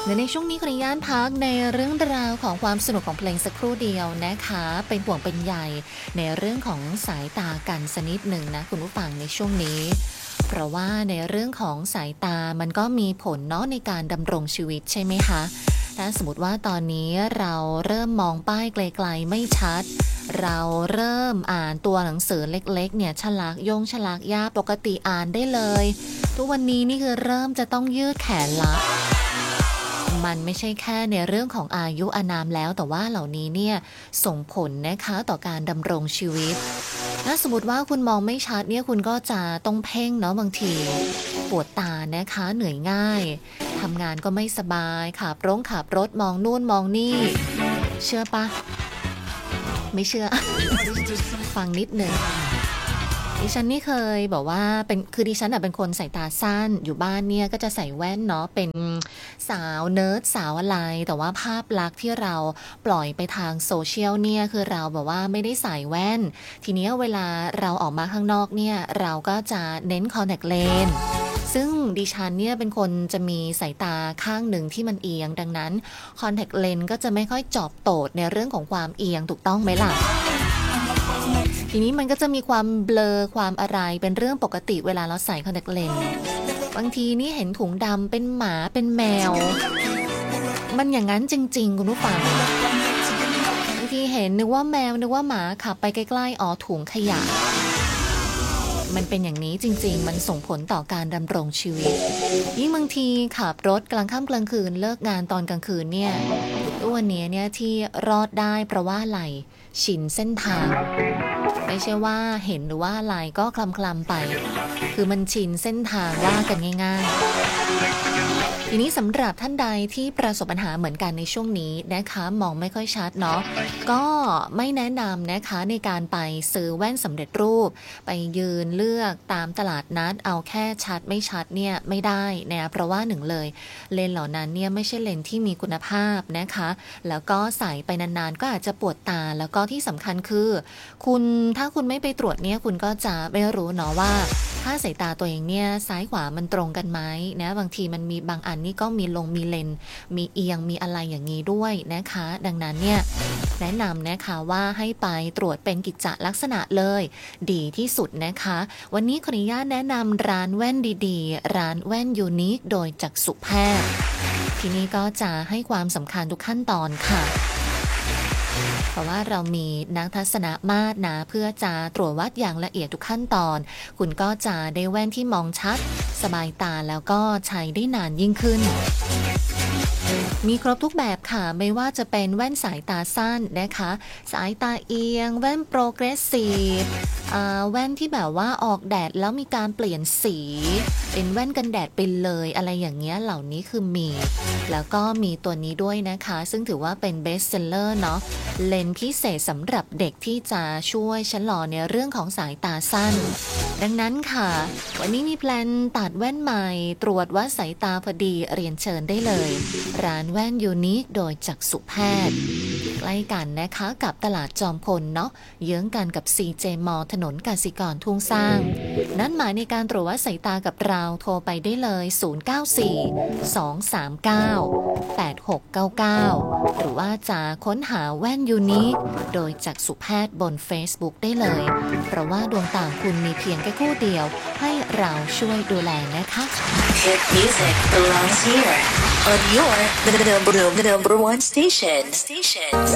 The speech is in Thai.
ในช่วงนี้ขออนุญาตพักในเรื่องราวของความสนุกของเพลงสักครู่เดียวนะคะเป็นห่วงเป็นใยในเรื่องของสายตากันสักนิดหนึ่งนะคุณผู้ฟังในช่วงนี้เพราะว่าในเรื่องของสายตามันก็มีผลเนาะในการดำรงชีวิตใช่ไหมคะถ้าสมมติว่าตอนนี้เราเริ่มมองป้ายไกลๆไม่ชัดเราเริ่มอ่านตัวหนังสือเล็กๆเนี่ยฉลากฉลากยาปกติอ่านได้เลยทุกวันนี้นี่คือเริ่มจะต้องยืดแขนละมันไม่ใช่แค่ในเรื่องของอายุอานามแล้วแต่ว่าเหล่านี้เนี่ยส่งผลนะคะต่อการดำรงชีวิตถ้าสมมติว่าคุณมองไม่ชัดเนี่ยคุณก็จะต้องเพ่งเนาะบางทีปวดตานะคะเหนื่อยง่ายทำงานก็ไม่สบายขับรถมองนู่นมองนี่เชื่อปะไม่เชื่อ ฟังนิดหนึ่งดิฉันนี่เคยบอกว่าคือดิฉันเป็นคนสายตาสั้นอยู่บ้านเนี่ยก็จะใส่แว่นเนาะเป็นสาวเนิร์ดสาวอะไรแต่ว่าภาพลักษณ์ที่เราปล่อยไปทางโซเชียลเนี่ยคือเราแบบว่าไม่ได้ใส่แว่นทีนี้เวลาเราออกมาข้างนอกเนี่ยเราก็จะเน้นคอนแทคเลนส์ซึ่งดิฉันเนี่ยเป็นคนจะมีสายตาข้างหนึ่งที่มันเอียงดังนั้นคอนแทคเลนส์ก็จะไม่ค่อยจอบโตดในเรื่องของความเอียงถูกต้องไหมล่ะทีนี้มันก็จะมีความเบลอความอะไรเป็นเรื่องปกติเวลาเราใส่คอนแทคเลนส์บางทีนี่เห็นถุงดำเป็นหมาเป็นแมวมันอย่างนั้นจริงๆคุณผู้ฟังบางทีเห็นนึกว่าแมวนึกว่าหมาขับไปใกล้ๆอ๋อถุงขยะมันเป็นอย่างนี้จริงๆมันส่งผลต่อการดำรงชีวิตยิ่งบางทีขับรถกลางค่ำกลางคืนเลิกงานตอนกลางคืนเนี่ยตัวนี้เนี่ยที่รอดได้เพราะว่าอะไรชินเส้นทางไม่ใช่ว่าเห็นหรือว่าอะไรก็คลำๆไปคือมันชินเส้นทางว่ากันง่ายๆทีนี้สำหรับท่านใดที่ประสบปัญหาเหมือนกันในช่วงนี้นะคะมองไม่ค่อยชัดเนาะก็ไม่แนะนำนะคะในการไปซื้อแว่นสำเร็จรูปไปยืนเลือกตามตลาดนัดเอาแค่ชัดไม่ชัดเนี่ยไม่ได้นะเพราะว่าหนึ่งเลยเลนส์เหล่านั้นเนี่ยไม่ใช่เลนส์ที่มีคุณภาพนะคะแล้วก็ใส่ไปนานๆก็อาจจะปวดตาแล้วก็ที่สำคัญคือถ้าคุณไม่ไปตรวจเนี่ยคุณก็จะไม่รู้เนาะว่าถ้าสายตาตัวเองเนี่ยซ้ายขวามันตรงกันไหมนะบางทีมันมีบางอันนี่ก็มีเลนมีเอียงมีอะไรอย่างนี้ด้วยนะคะดังนั้นเนี่ยแนะนำนะคะว่าให้ไปตรวจเป็นกิจจลักษณะเลยดีที่สุดนะคะวันนี้ขออนุญาตแนะนำร้านแว่นดีๆร้านแว่นยูนิคโดยจักษุแพทย์ที่นี่ก็จะให้ความสำคัญทุกขั้นตอนค่ะเพราะว่าเรามีนักทัศนมาตรนะเพื่อจะตรวจวัดอย่างละเอียดทุกขั้นตอนคุณก็จะได้แว่นที่มองชัดสบายตาแล้วก็ใช้ได้นานยิ่งขึ้นมีครบทุกแบบค่ะไม่ว่าจะเป็นแว่นสายตาสั้นนะคะสายตาเอียงแว่นโปรเกรสซีฟแว่นที่แบบว่าออกแดดแล้วมีการเปลี่ยนสีเป็นแว่นกันแดดไปเลยอะไรอย่างเงี้ยเหล่านี้คือมีแล้วก็มีตัวนี้ด้วยนะคะซึ่งถือว่าเป็นเบสเซลเลอร์เนาะเลนส์พิเศษสำหรับเด็กที่จะช่วยชะลอในเรื่องของสายตาสั้นดังนั้นค่ะวันนี้มีแพลนตัดแว่นใหม่ตรวจวัดสายตาพอดีเรียนเชิญได้เลยร้านแว่นยูนิคโดยจักษุแพทย์ใกล้กันนะคะกับตลาดจอมพลเนาะเยื้องกันกับ CJ มอถนนกสิกรทุ่งสร้างนัดหมายในการตรวจวัดสายตากับเราโทรไปได้เลย0942398699หรือว่าจะค้นหาแว่นยูนิคโดยจักษุแพทย์บน Facebook ได้เลยเพราะว่าดวงตาคุณมีเพียงแค่คู่เดียวให้เราช่วยดูแลนะคะ Hit music belongs here on your number one station